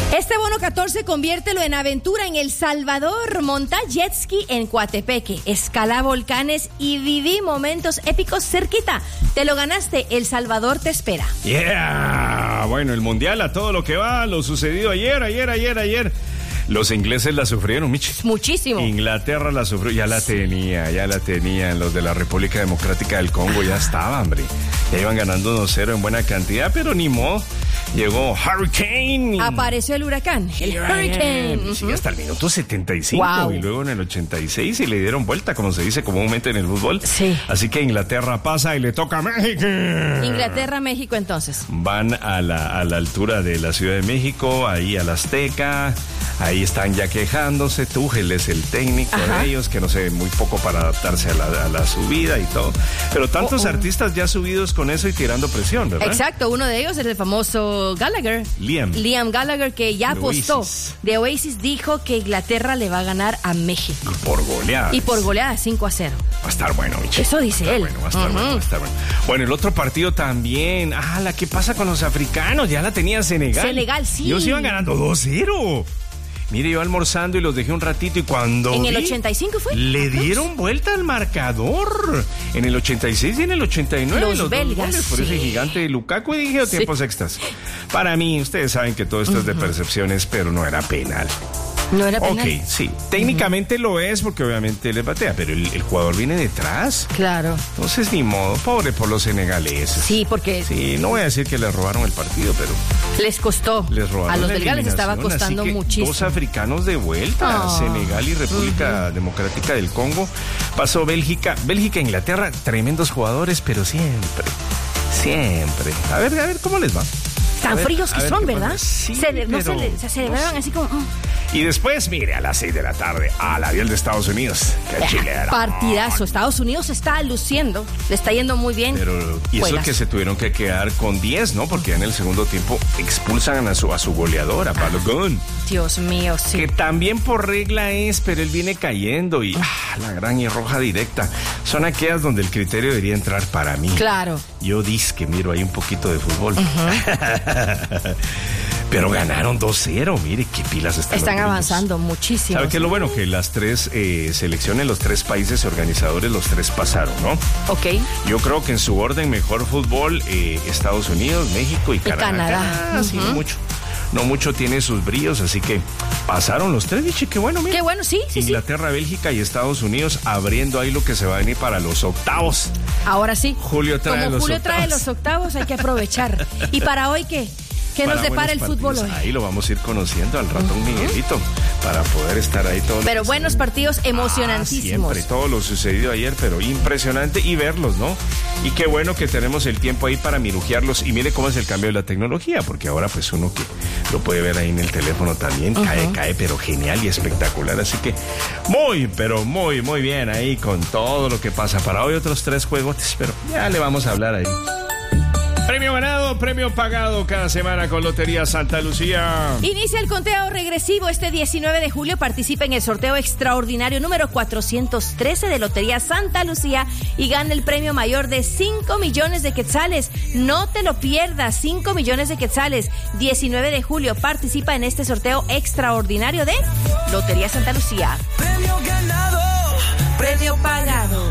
Este bono 14 conviértelo en aventura en El Salvador. Monta jet ski en Coatepeque, escala volcanes y viví momentos épicos cerquita. Te lo ganaste, El Salvador te espera. Yeah, bueno, el mundial a todo lo que va, lo sucedido ayer. Los ingleses la sufrieron, Michi. Muchísimo. Inglaterra la sufrió, ya la tenían. Los de la República Democrática del Congo ya estaban, hombre. Ya iban ganando 1-0 en buena cantidad, pero ni modo. Llegó Hurricane. Apareció el huracán, el Hurricane. Sí, hasta el minuto 75. Wow. Y luego en el 86 y le dieron vuelta, como se dice comúnmente en el fútbol. Sí. Así que Inglaterra pasa y le toca a México. Inglaterra-México entonces. Van a la altura de la Ciudad de México, ahí al Azteca. Ahí están ya quejándose. Tuchel es el técnico de ellos, que no sé, muy poco para adaptarse a la subida y todo. Pero tantos artistas ya subidos con eso y tirando presión, ¿verdad? Exacto, uno de ellos es el famoso Gallagher. Liam Gallagher, que ya apostó. De Oasis dijo que Inglaterra le va a ganar a México. Y por goleada. 5-0. Va a estar bueno, Michi. Eso dice él. Va a estar bueno. Bueno, el otro partido también. ¿Qué pasa con los africanos? Ya la tenía Senegal. Senegal, sí. Ellos iban ganando 2-0. Mire, yo almorzando y los dejé un ratito y cuando ¿En el 85 fue? Le dieron vuelta al marcador. En el 86 y en el 89. Los belgas. Goles por ese gigante Lukaku, y dije, tiempos extras. Para mí, ustedes saben que todo esto es de percepciones, pero no era penal. ¿No era penal? Ok, sí. Técnicamente lo es porque obviamente les batea, pero el jugador viene detrás. Claro. Entonces, ni modo. Pobre por los senegaleses. Sí, porque... Sí, no voy a decir que les robaron el partido, pero... Les costó. Les robaron. A los la belgas les estaba costando así que muchísimo. 2 africanos de vuelta. Senegal y República Democrática del Congo. Pasó Bélgica. Bélgica e Inglaterra, tremendos jugadores, pero siempre. A ver, ¿cómo les va? Tan fríos que son, ¿verdad? Sí, se celebraban así como... Y después, mire, a las 6 de la tarde, al avión de Estados Unidos. ¡Qué chileno! Partidazo. Estados Unidos está luciendo. Le está yendo muy bien. Pero, y eso que se tuvieron que quedar con 10, ¿no? Porque en el segundo tiempo expulsan a su goleador, a Balogun. Dios mío, sí. Que también por regla es, pero él viene cayendo y la gran y roja directa. Son aquellas donde el criterio debería entrar para mí. Claro. Yo que miro ahí un poquito de fútbol. Pero ganaron 2-0, mire qué pilas están avanzando muchísimo. ¿Sabe qué es lo bueno? Que las 3 selecciones, los 3 países organizadores, los 3 pasaron, ¿no? Ok. Yo creo que en su orden mejor fútbol, Estados Unidos, México y Canadá. Sí, no mucho tiene sus bríos, así que pasaron los 3, dije, qué bueno, mira. Qué bueno, sí. Inglaterra, Bélgica y Estados Unidos abriendo ahí lo que se va a venir para los octavos. Ahora sí. Julio trae los octavos, hay que aprovechar. ¿Y para hoy qué? ¿Qué nos depara el fútbol hoy? Ahí lo vamos a ir conociendo al ratón Miguelito para poder estar ahí todos. Pero buenos partidos emocionantísimos. Siempre, todo lo sucedido ayer, pero impresionante y verlos, ¿no? Y qué bueno que tenemos el tiempo ahí para mirujearlos. Y mire cómo es el cambio de la tecnología, porque ahora pues uno que lo puede ver ahí en el teléfono también, cae, pero genial y espectacular. Así que muy bien ahí con todo lo que pasa. Para hoy otros 3 juegos, pero ya le vamos a hablar ahí. Premio ganado, premio pagado cada semana con Lotería Santa Lucía. Inicia el conteo regresivo este 19 de julio. Participa en el sorteo extraordinario número 413 de Lotería Santa Lucía y gana el premio mayor de 5 millones de quetzales. No te lo pierdas, 5 millones de quetzales. 19 de julio participa en este sorteo extraordinario de Lotería Santa Lucía. Premio ganado, premio pagado.